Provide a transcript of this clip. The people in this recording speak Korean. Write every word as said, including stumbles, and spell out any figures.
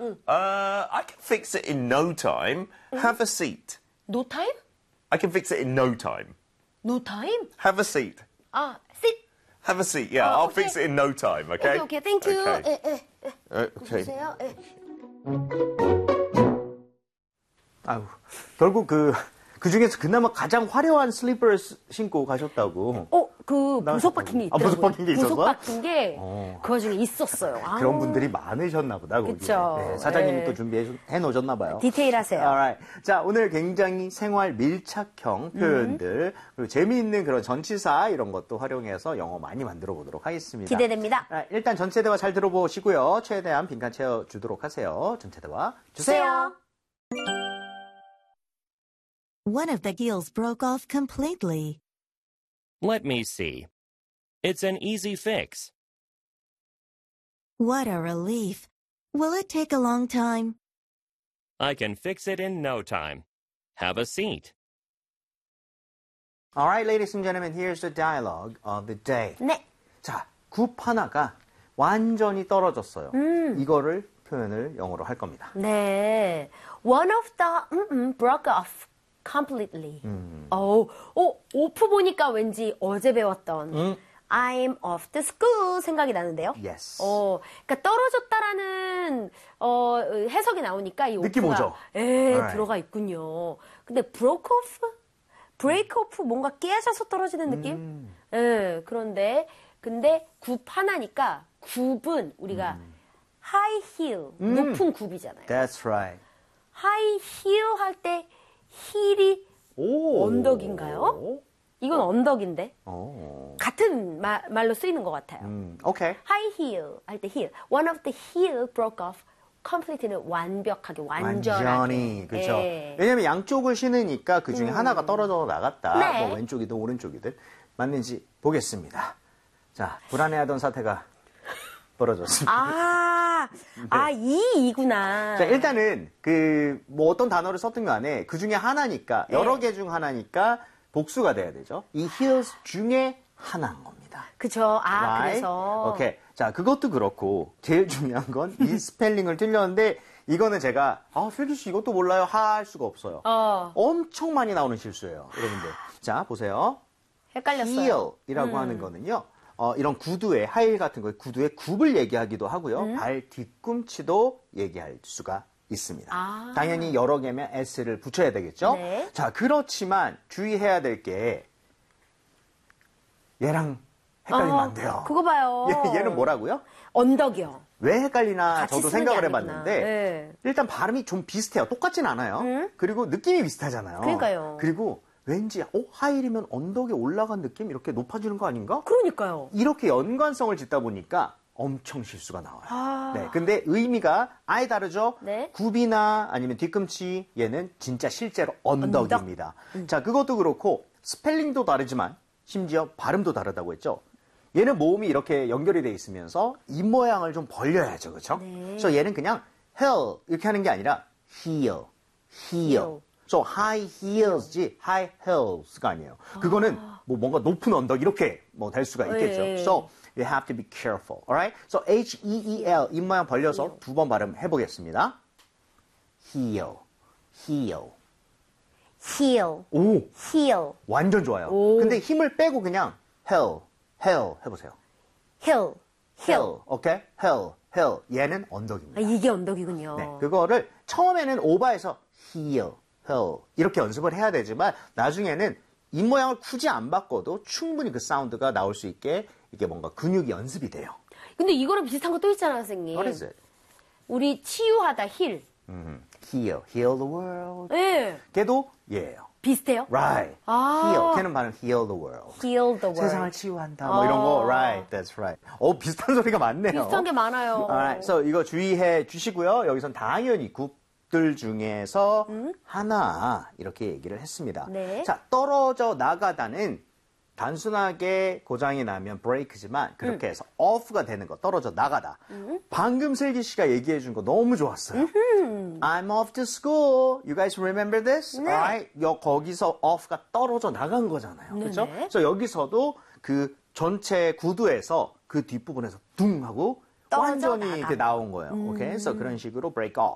Uh, I can fix it in no time. Have a seat. No time? I can fix it in no time. No time? Have a seat. 아, sit. Have a seat. Yeah, 어, I'll 오케이. fix it in no time. Okay. 오케이, 오케이. Thank you. Okay. 에, 에, 에. Uh, okay. 보세요. 에. 아유, 결국 그, 그 중에서 그나마 가장 화려한 슬리퍼를 신고 가셨다고. 어, 그 보석 박힌 게 아, 있더라고요. 보석 박힌 게 있었어? 보석 박힌 게 그 어. 와중에 있었어요. 아. 그런 분들이 많으셨나 보다, 거기. 그쵸. 네, 사장님이 네. 또 준비해 놓으셨나 봐요. 디테일하세요. Alright. 자, 오늘 굉장히 생활 밀착형 표현들, 그리고 재미있는 그런 전치사 이런 것도 활용해서 영어 많이 만들어 보도록 하겠습니다. 기대됩니다. 아, 일단 전체 대화 잘 들어보시고요. 최대한 빈칸 채워주도록 하세요. 전체 대화 주세요. One of the gills broke off completely. Let me see. It's an easy fix. What a relief. Will it take a long time? I can fix it in no time. Have a seat. Alright, ladies and gentlemen, here's the dialogue of the day. 네. 자, 굽 하나가 완전히 떨어졌어요. 이거를 표현을 영어로 할 겁니다. 네. One of the 음, 음, broke off completely. 어, 어, 오프 보니까 왠지 어제 배웠던 음. I'm off to school 생각이 나는데요. Yes. 어, 그러니까 떨어졌다라는 어, 해석이 나오니까 이 느낌 오프가 오죠? 예, Alright. 들어가 있군요. 근데 broke off? break off 뭔가 깨져서 떨어지는 느낌? 음. 예, 그런데 근데 굽 하나니까 굽은 우리가 음. high heel, 높은 굽이잖아요. That's right. high heel 할 때 힐이 오. 언덕인가요? 이건 언덕인데 오. 같은 마, 말로 쓰이는 것 같아요. 음, 오케이. high heel 할 때 heel. One of the heel broke off. complete는 완벽하게, 완전하게. 완전히, 그죠. 예. 왜냐면 양쪽을 신으니까 그 중에 하나가 떨어져 나갔다. 네. 뭐 왼쪽이든 오른쪽이든 맞는지 보겠습니다. 자, 불안해하던 사태가 벌어졌습니다. 아, 아, 이, 이구나. 자, 일단은 그 뭐 어떤 단어를 썼든 간에 그 중에 하나니까 여러 네. 개 중 하나니까 복수가 돼야 되죠. 이 heels 중에 하나인 겁니다. 그쵸. 아, Right? 그래서. 오케이. 자, 그것도 그렇고 제일 중요한 건 이 스펠링을 틀렸는데 이거는 제가 아, 필기 씨 이것도 몰라요 할 수가 없어요. 어. 엄청 많이 나오는 실수예요, 여러분들. 자, 보세요. 헷갈렸어요. heel이라고 하는 거는요. 어, 이런 구두에 하일 같은 거 구두에 굽을 얘기하기도 하고요. 음. 발 뒤꿈치도 얘기할 수가 있습니다. 아. 당연히 여러 개면 s를 붙여야 되겠죠. 네. 자, 그렇지만 주의해야 될 게 얘랑 헷갈리면 어, 안 돼요. 그거 봐요. 얘, 얘는 뭐라고요? 언덕이요. 왜 헷갈리나 같이 저도 쓰는 게 생각을 아니구나. 해봤는데 네. 일단 발음이 좀 비슷해요. 똑같진 않아요. 음? 그리고 느낌이 비슷하잖아요. 그러니까요. 그리고 왠지 어 하일이면 언덕에 올라간 느낌 이렇게 높아지는 거 아닌가? 그러니까요. 이렇게 연관성을 짓다 보니까 엄청 실수가 나와요. 아. 네, 근데 의미가 아예 다르죠. 네. 굽이나 아니면 뒤꿈치 얘는 진짜 실제로 언덕입니다. 음. 자, 그것도 그렇고 스펠링도 다르지만 심지어 발음도 다르다고 했죠. 얘는 모음이 이렇게 연결이 돼 있으면서 입 모양을 좀 벌려야죠, 그렇죠? 네. 그래서 얘는 그냥 heel 이렇게 하는 게 아니라 heel, heel. heel. So high heels지 high heels가 아니에요. 그거는 뭐 뭔가 높은 언덕 이렇게 뭐 될 수가 있겠죠. 네. So you have to be careful. Alright? So H E E L 입 모양 벌려서 두 번 발음해 보겠습니다. heel, heel. heel, 오, heel, 완전 좋아요. 오. 근데 힘을 빼고 그냥 hell, hell 해보세요. hill, hill. hell, 오케이? hell, hell. 얘는 아, 언덕입니다. 이게 언덕이군요. 네, 그거를 처음에는 오버해서 heel, hell 이렇게 연습을 해야 되지만 나중에는 입 모양을 굳이 안 바꿔도 충분히 그 사운드가 나올 수 있게 이게 뭔가 근육이 연습이 돼요. 근데 이거랑 비슷한 거 또 있잖아요, 선생님. What is it? 우리 치유하다 힐. 음, heal, heal the world. 예. 걔도 얘예요. 비슷해요? Right. 아. heal. 걔는 발음 heal the world. heal the world. 세상을 치유한다. 뭐 이런 거. 아. Right. That's right. 어, 비슷한 소리가 많네요. 비슷한 게 많아요. Alright. So 이거 주의해 주시고요. 여기선 당연히 굽들 중에서 하나 이렇게 얘기를 했습니다. 네. 자, 떨어져 나가다는 단순하게 고장이 나면 break지만 그렇게 해서 off가 되는 거, 떨어져 나가다. 방금 슬기 씨가 얘기해 준 거 너무 좋았어요. I'm off to school. You guys remember this? 네. Alright? 여, 거기서 off가 떨어져 나간 거잖아요. 그렇죠? 네네. 그래서 여기서도 그 전체 구두에서 그 뒷부분에서 둥 하고 떨어져 완전히 나가. 이렇게 나온 거예요. 오케이, 그래서 그런 식으로 break off.